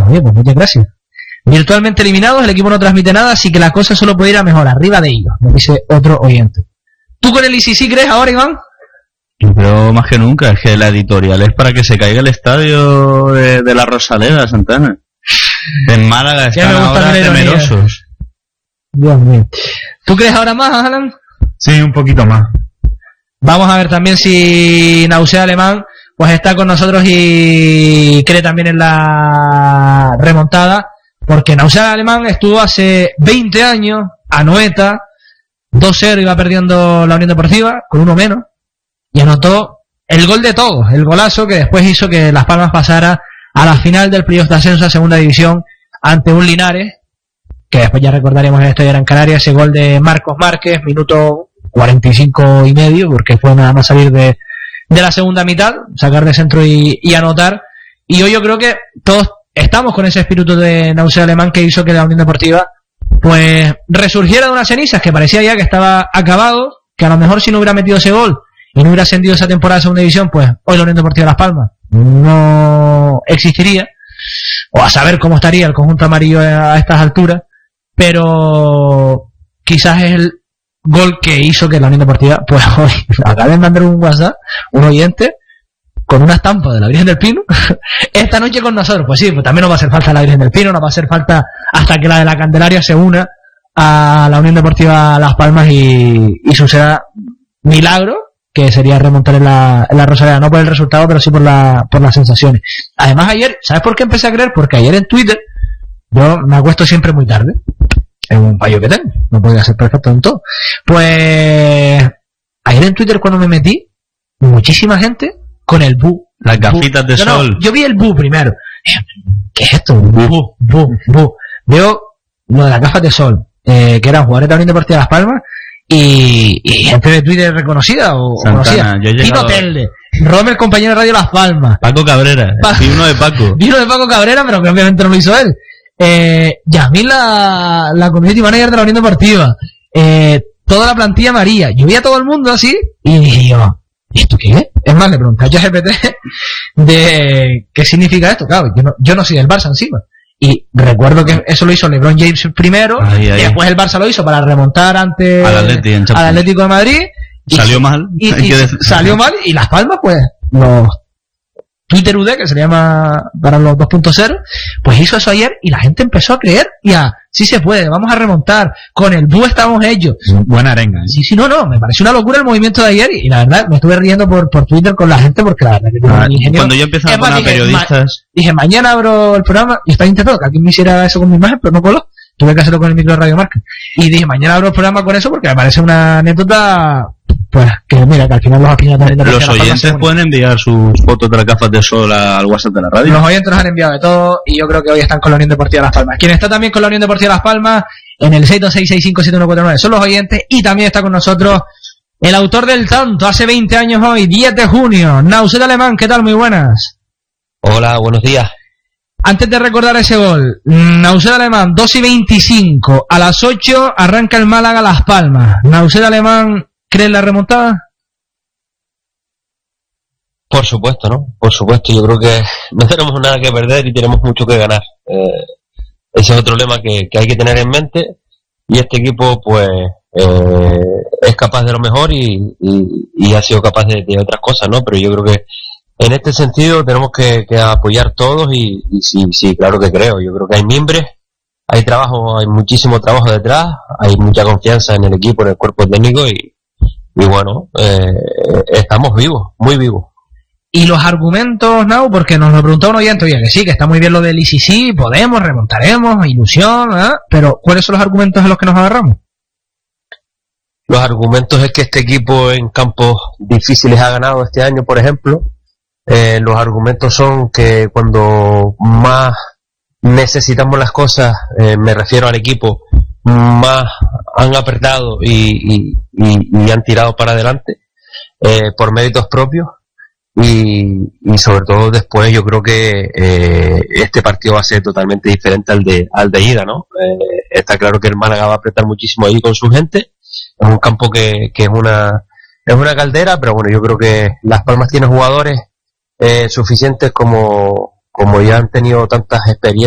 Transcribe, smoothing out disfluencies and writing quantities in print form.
Oye, pues muchas gracias. Virtualmente eliminados, el equipo no transmite nada, así que la cosa solo puede ir a mejor, arriba de ellos, me dice otro oyente. ¿Tú con el ICC crees ahora, Iván? Yo creo más que nunca, es que la editorial es para que se caiga el estadio de la Rosaleda, Santana. En Málaga están ahora temerosos. Dios mío. ¿Tú crees ahora más, Alan? Sí, un poquito más. Vamos a ver también si Nausea Alemán pues está con nosotros y cree también en la remontada, porque Nausea Alemán estuvo hace 20 años a Noeta, 2-0 iba perdiendo la Unión Deportiva, con uno menos, y anotó el gol de todos, el golazo que después hizo que Las Palmas pasara a la final del playoff de ascenso a segunda división ante un Linares, que después ya recordaremos en esto de Gran Canaria, ese gol de Marcos Márquez, minuto 45 y medio, porque fue nada más salir de la segunda mitad, sacar de centro y anotar. Y hoy yo creo que todos estamos con ese espíritu de Nausea Alemán que hizo que la Unión Deportiva pues resurgiera de unas cenizas que parecía ya que estaba acabado, que a lo mejor si no hubiera metido ese gol y no hubiera ascendido esa temporada a segunda división, pues hoy la Unión Deportiva de Las Palmas no existiría, o a saber cómo estaría el conjunto amarillo a estas alturas, pero quizás es el gol que hizo que la Unión Deportiva, pues hoy acaba de mandar un WhatsApp, un oyente, con una estampa de la Virgen del Pino, esta noche con nosotros. Pues sí, pues también nos va a hacer falta la Virgen del Pino, nos va a hacer falta hasta que la de la Candelaria se una a la Unión Deportiva Las Palmas y suceda milagro, que sería remontar en la Rosaleda, no por el resultado, pero sí por las sensaciones. Además ayer, ¿sabes por qué empecé a creer? Porque ayer en Twitter, yo me acuesto siempre muy tarde, es un fallo que tengo, no podía ser perfecto en todo. Pues ayer en Twitter cuando me metí, muchísima gente con el bu. Las gafitas de sol. No, yo vi el bu primero. ¿Qué es esto? Bu. Veo lo de las gafas de sol, que eran jugadores de la Unión Deportiva de Las Palmas y gente de Twitter reconocida o Santana, conocida. Tino Telde, Romer, compañero de Radio Las Palmas. Paco Cabrera, y uno de Paco. Y uno de Paco Cabrera, pero que obviamente no lo hizo él. Yasmín, la community manager de la Unión Deportiva, toda la plantilla María. Yo vi a todo el mundo así y dije yo, ¿y esto qué es? Es más, le pregunté a ChatGPT de qué significa esto. Claro, yo no soy del Barça encima. Y recuerdo que eso lo hizo LeBron James primero, y después el Barça lo hizo para remontar ante al Atlético de Madrid. Salió mal. Salió mal y Las Palmas, pues, los Twitter UD, que se llama para los 2.0, pues hizo eso ayer y la gente empezó a creer, sí se puede, vamos a remontar, con el Bu estamos hechos. Buena arenga, ¿eh? Sí, no, me pareció una locura el movimiento de ayer y la verdad me estuve riendo por Twitter con la gente porque la verdad que cuando yo empezaba a poner periodistas... Dije, mañana abro el programa y estaba intentando que alguien me hiciera eso con mi imagen, pero no coló. Tuve que hacerlo con el micro de Radio Marca. Y dije, mañana abro el programa con eso porque me parece una anécdota... Pues que mira, que al final los aficionados también... Los oyentes pueden enviar sus fotos de las gafas de sol al WhatsApp de la radio. Los oyentes nos han enviado de todo y yo creo que hoy están con la Unión Deportiva Las Palmas. Quien está también con la Unión Deportiva Las Palmas en el 626657149 son los oyentes y también está con nosotros el autor del tanto hace 20 años hoy, 10 de junio, Nausea Alemán. ¿Qué tal? Muy buenas. Hola, buenos días. Antes de recordar ese gol, Nausea Alemán, 2:25, a las 8 arranca el Málaga Las Palmas. Nausea Alemán, ¿cree en la remontada? Por supuesto, ¿no? Por supuesto, yo creo que no tenemos nada que perder y tenemos mucho que ganar. Ese es otro lema que hay que tener en mente y este equipo pues es capaz de lo mejor y ha sido capaz de otras cosas, ¿no? Pero yo creo que en este sentido tenemos que apoyar todos y sí, claro que creo. Yo creo que hay mimbres, hay trabajo, hay muchísimo trabajo detrás, hay mucha confianza en el equipo, en el cuerpo técnico y bueno, estamos vivos, muy vivos. Y los argumentos, Nau, porque nos lo preguntó un oyente, oye, que sí, que está muy bien lo del ICC, podemos, remontaremos, ilusión, pero ¿cuáles son los argumentos a los que nos agarramos? Los argumentos es que este equipo en campos difíciles ha ganado este año, por ejemplo. Los argumentos son que cuando más necesitamos las cosas, me refiero al equipo, más han apretado y han tirado para adelante por méritos propios y sobre todo después yo creo que este partido va a ser totalmente diferente al de ida, ¿no? Está claro que el Málaga va a apretar muchísimo ahí con su gente, es un campo que es una caldera, pero bueno, yo creo que Las Palmas tiene jugadores suficientes como ya han tenido tantas experiencias